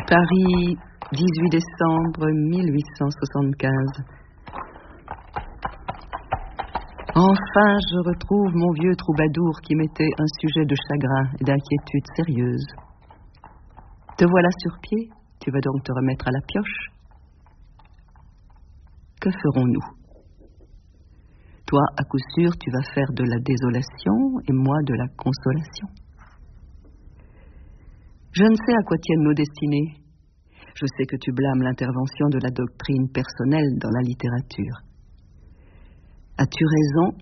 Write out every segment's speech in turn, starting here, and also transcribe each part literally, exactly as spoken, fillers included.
Paris, dix-huit décembre mille huit cent soixante-quinze. Enfin, je retrouve mon vieux troubadour qui m'était un sujet de chagrin et d'inquiétude sérieuse. Te voilà sur pied, tu vas donc te remettre à la pioche. Que ferons-nous? Toi, à coup sûr, tu vas faire de la désolation et moi de la consolation. Je ne sais à quoi tiennent nos destinées. Je sais que tu blâmes l'intervention de la doctrine personnelle dans la littérature. As-tu raison?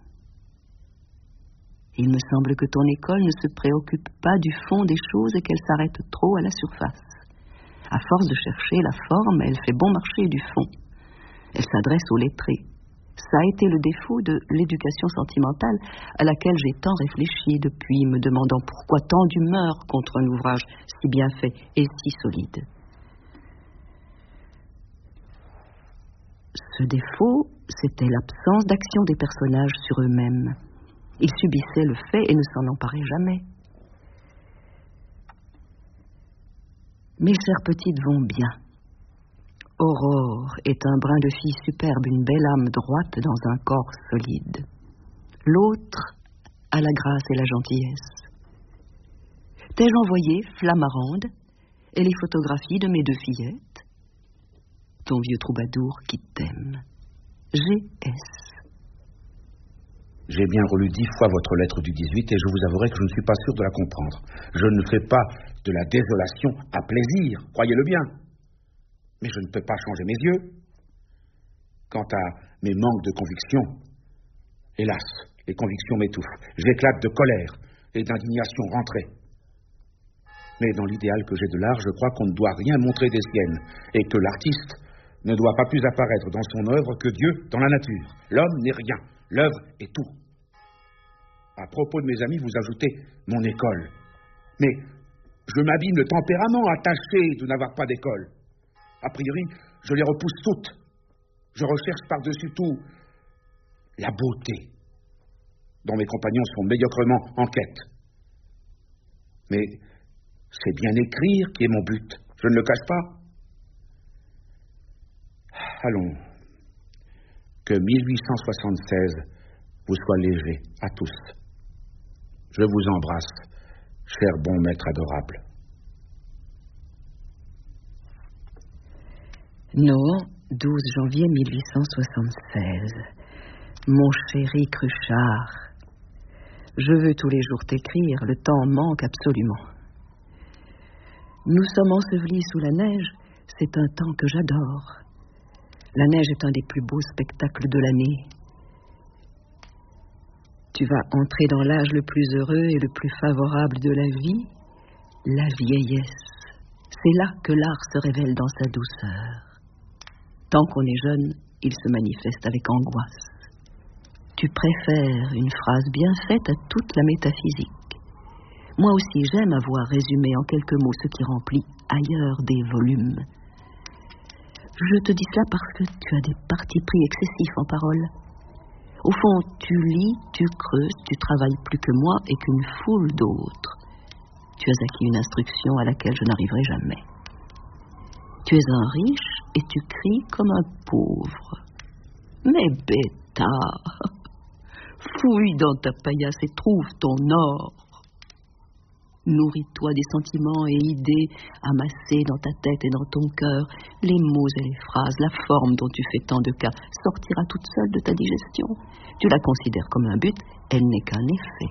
Il me semble que ton école ne se préoccupe pas du fond des choses et qu'elle s'arrête trop à la surface. À force de chercher la forme, elle fait bon marché du fond. Elle s'adresse aux lettrés. Ça a été le défaut de l'éducation sentimentale à laquelle j'ai tant réfléchi depuis, me demandant pourquoi tant d'humeur contre un ouvrage si bien fait et si solide. Ce défaut, c'était l'absence d'action des personnages sur eux-mêmes. Ils subissaient le fait et ne s'en emparaient jamais. Mes chères petites vont bien. Aurore est un brin de fille superbe, une belle âme droite dans un corps solide. L'autre a la grâce et la gentillesse. T'ai-je envoyé, Flamarande, et les photographies de mes deux fillettes? Ton vieux troubadour qui t'aime. G S J'ai bien relu dix fois votre lettre du dix-huit et je vous avouerai que je ne suis pas sûr de la comprendre. Je ne fais pas de la désolation à plaisir, croyez-le bien. Mais je ne peux pas changer mes yeux. Quant à mes manques de conviction, hélas, les convictions m'étouffent. J'éclate de colère et d'indignation rentrée. Mais dans l'idéal que j'ai de l'art, je crois qu'on ne doit rien montrer des siennes et que l'artiste ne doit pas plus apparaître dans son œuvre que Dieu dans la nature. L'homme n'est rien, l'œuvre est tout. À propos de mes amis, vous ajoutez mon école. Mais je m'abîme le tempérament attaché de n'avoir pas d'école. A priori, je les repousse toutes. Je recherche par-dessus tout la beauté, dont mes compagnons sont médiocrement en quête. Mais c'est bien écrire qui est mon but. Je ne le cache pas. Allons, que mille huit cent soixante-seize vous soit léger à tous. Je vous embrasse, cher bon maître adorable. Non, douze janvier mille huit cent soixante-seize. Mon chéri Cruchard, je veux tous les jours t'écrire, le temps manque absolument. Nous sommes ensevelis sous la neige, c'est un temps que j'adore. La neige est un des plus beaux spectacles de l'année. Tu vas entrer dans l'âge le plus heureux et le plus favorable de la vie, la vieillesse. C'est là que l'art se révèle dans sa douceur. Tant qu'on est jeune, il se manifeste avec angoisse. Tu préfères une phrase bien faite à toute la métaphysique. Moi aussi, j'aime avoir résumé en quelques mots ce qui remplit ailleurs des volumes. Je te dis cela parce que tu as des partis pris excessifs en parole. Au fond, tu lis, tu creuses, tu travailles plus que moi et qu'une foule d'autres. Tu as acquis une instruction à laquelle je n'arriverai jamais. Tu es un riche et tu cries comme un pauvre. Mais bêta, fouille dans ta paillasse et trouve ton or. Nourris-toi des sentiments et idées amassés dans ta tête et dans ton cœur. Les mots et les phrases, la forme dont tu fais tant de cas, sortira toute seule de ta digestion. Tu la considères comme un but, elle n'est qu'un effet.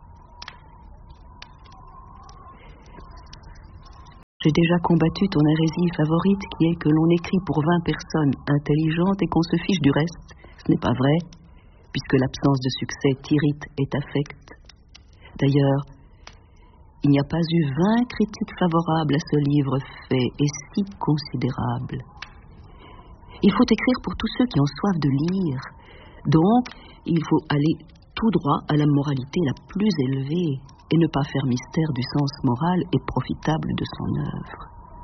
J'ai déjà combattu ton hérésie favorite qui est que l'on écrit pour vingt personnes intelligentes et qu'on se fiche du reste. Ce n'est pas vrai, puisque l'absence de succès t'irrite et t'affecte. D'ailleurs, il n'y a pas eu vingt critiques favorables à ce livre fait et si considérable. Il faut écrire pour tous ceux qui ont soif de lire. Donc, il faut aller tout droit à la moralité la plus élevée et ne pas faire mystère du sens moral et profitable de son œuvre.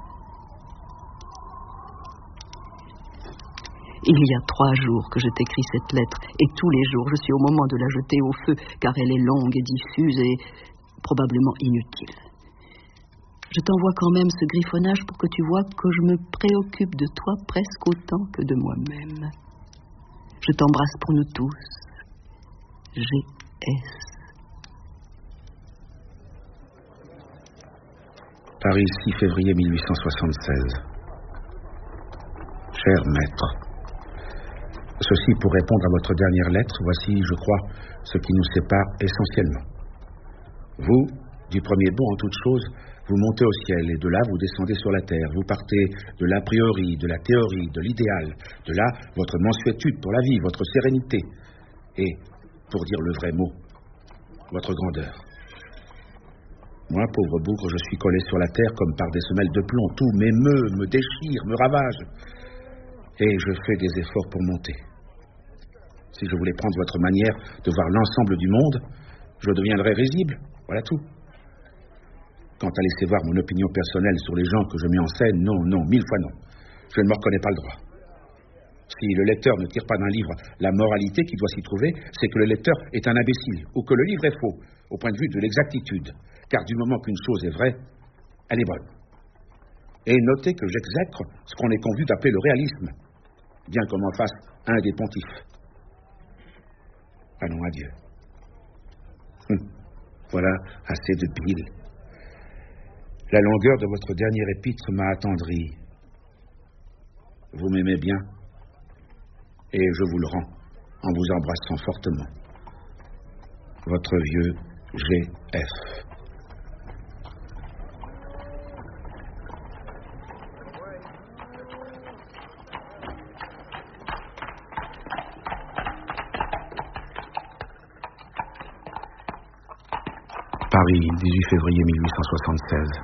Il y a trois jours que je t'écris cette lettre et tous les jours je suis au moment de la jeter au feu car elle est longue et diffuse et probablement inutile. Je t'envoie quand même ce griffonnage pour que tu vois que je me préoccupe de toi presque autant que de moi-même. Je t'embrasse pour nous tous. G S. Paris, six février mille huit cent soixante-seize. Cher maître, ceci pour répondre à votre dernière lettre, voici, je crois, ce qui nous sépare essentiellement. Vous, du premier bond en toute chose, vous montez au ciel et de là vous descendez sur la terre. Vous partez de l'a priori, de la théorie, de l'idéal. De là, votre mansuétude pour la vie, votre sérénité. Et, pour dire le vrai mot, votre grandeur. Moi, pauvre bougre, je suis collé sur la terre comme par des semelles de plomb. Tout m'émeut, me déchire, me ravage. Et je fais des efforts pour monter. Si je voulais prendre votre manière de voir l'ensemble du monde, je deviendrais risible. Voilà tout. Quant à laisser voir mon opinion personnelle sur les gens que je mets en scène, non, non, mille fois non. Je ne me reconnais pas le droit. Si le lecteur ne tire pas d'un livre la moralité qui doit s'y trouver, c'est que le lecteur est un imbécile, ou que le livre est faux, au point de vue de l'exactitude. Car du moment qu'une chose est vraie, elle est bonne. Et notez que j'exècre ce qu'on est convenu d'appeler le réalisme, bien qu'on en fasse un des pontifes. Allons, adieu. Hum, voilà assez de bile. La longueur de votre dernier épître m'a attendri. Vous m'aimez bien, et je vous le rends en vous embrassant fortement. Votre vieux G F. Paris, dix-huit février mille huit cent soixante-seize.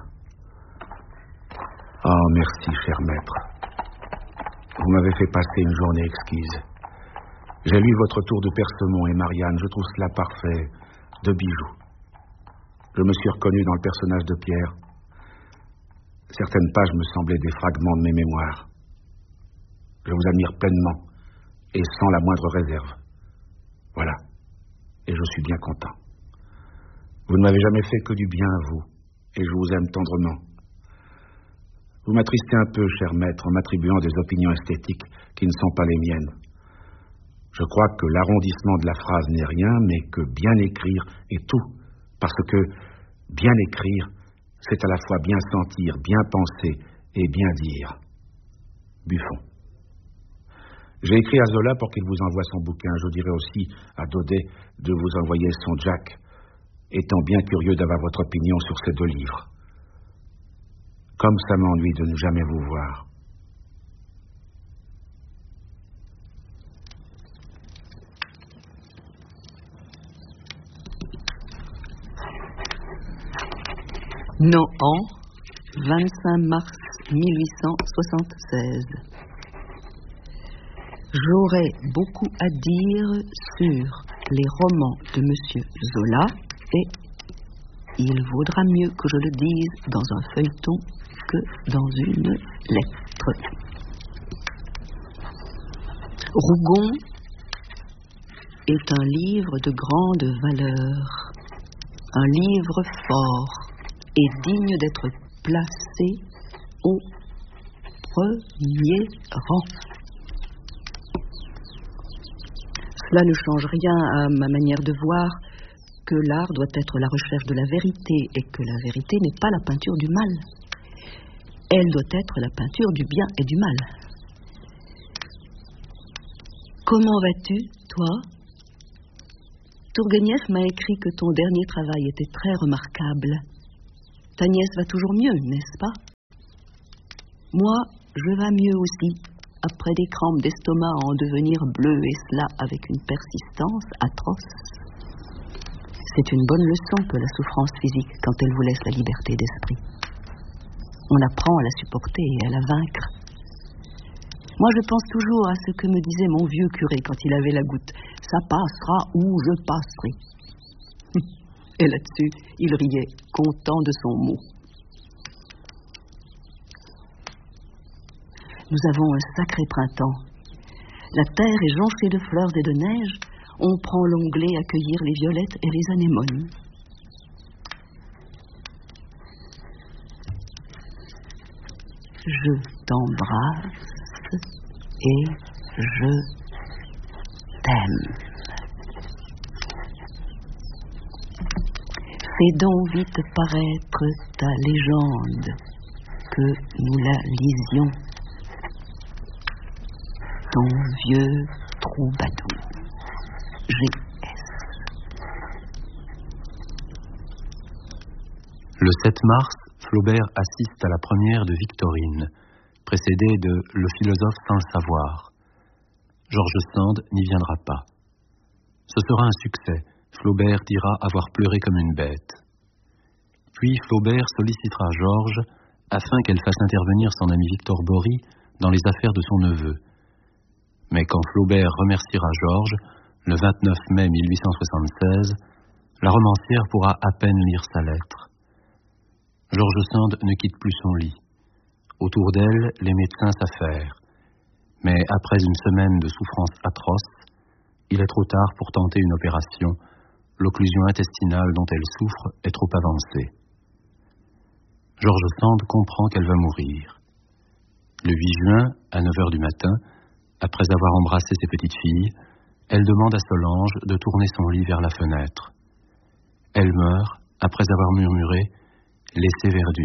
Oh, merci, cher maître. Vous m'avez fait passer une journée exquise. J'ai lu votre tour de Persemont et Marianne. Je trouve cela parfait, de bijoux. Je me suis reconnu dans le personnage de Pierre. Certaines pages me semblaient des fragments de mes mémoires. Je vous admire pleinement et sans la moindre réserve. Voilà. Et je suis bien content. Vous ne m'avez jamais fait que du bien à vous, et je vous aime tendrement. Vous m'attristez un peu, cher maître, en m'attribuant des opinions esthétiques qui ne sont pas les miennes. Je crois que l'arrondissement de la phrase n'est rien, mais que bien écrire est tout, parce que bien écrire, c'est à la fois bien sentir, bien penser et bien dire. Buffon. J'ai écrit à Zola pour qu'il vous envoie son bouquin. Je dirai aussi à Daudet de vous envoyer son Jack, étant bien curieux d'avoir votre opinion sur ces deux livres. Comme ça m'ennuie de ne jamais vous voir. Nohant, vingt-cinq mars mille huit cent soixante-seize. J'aurais beaucoup à dire sur les romans de Monsieur Zola et il vaudra mieux que je le dise dans un feuilleton que dans une lettre. Rougon est un livre de grande valeur, un livre fort et digne d'être placé au premier rang. Cela ne change rien à ma manière de voir que l'art doit être la recherche de la vérité et que la vérité n'est pas la peinture du mal. Elle doit être la peinture du bien et du mal. Comment vas-tu, toi? Tourguenieff m'a écrit que ton dernier travail était très remarquable. Ta nièce va toujours mieux, n'est-ce pas? Moi, je vais mieux aussi, après des crampes d'estomac en devenir bleu, et cela avec une persistance atroce. C'est une bonne leçon que la souffrance physique quand elle vous laisse la liberté d'esprit. On apprend à la supporter et à la vaincre. Moi, je pense toujours à ce que me disait mon vieux curé quand il avait la goutte. Ça passera où je passerai. Et là-dessus, il riait, content de son mot. Nous avons un sacré printemps. La terre est jonchée de fleurs et de neige. On prend l'onglet à cueillir les violettes et les anémones. je t'embrasse et je t'aime. Fais donc vite paraître ta légende, que nous la lisions. Ton vieux troubadour, G S. Le sept mars, Flaubert assiste à la première de Victorine, précédée de Le philosophe sans le savoir. George Sand n'y viendra pas. Ce sera un succès. Flaubert dira avoir pleuré comme une bête. Puis Flaubert sollicitera Georges afin qu'elle fasse intervenir son ami Victor Bory dans les affaires de son neveu. Mais quand Flaubert remerciera Georges, le vingt-neuf mai mille huit cent soixante-seize, la romancière pourra à peine lire sa lettre. George Sand ne quitte plus son lit. Autour d'elle, les médecins s'affairent. Mais après une semaine de souffrances atroces, il est trop tard pour tenter une opération. L'occlusion intestinale dont elle souffre est trop avancée. George Sand comprend qu'elle va mourir. Le huit juin, à neuf heures du matin, après avoir embrassé ses petites filles, elle demande à Solange de tourner son lit vers la fenêtre. Elle meurt après avoir murmuré « Laissez verdure ».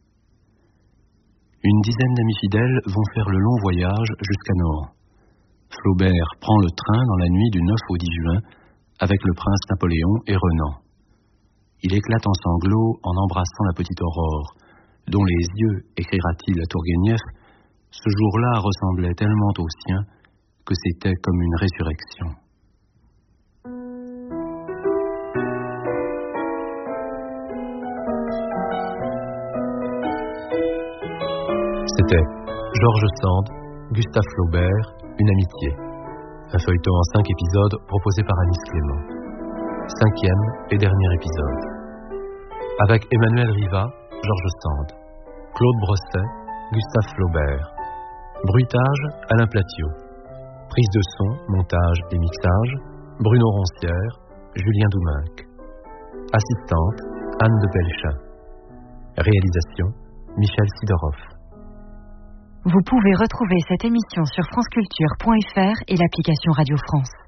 Une dizaine d'amis fidèles vont faire le long voyage jusqu'à Nohant. Flaubert prend le train dans la nuit du neuf au dix juin avec le prince Napoléon et Renan. Il éclate en sanglots en embrassant la petite Aurore, dont les yeux, écrira-t-il à Tourguenieff, ce jour-là ressemblaient tellement aux siens que c'était comme une résurrection. C'était George Sand, Gustave Flaubert, Une amitié. Un feuilleton en cinq épisodes proposé par Anis Clément. Cinquième et dernier épisode. Avec Emmanuel Riva, George Sand. Claude Brosset, Gustave Flaubert. Bruitage, Alain Platiot. Prise de son, montage et mixage, Bruno Roncière, Julien Douminc. Assistante, Anne de Pelchin. Réalisation, Michel Sidorov. Vous pouvez retrouver cette émission sur franceculture point f r et l'application Radio France.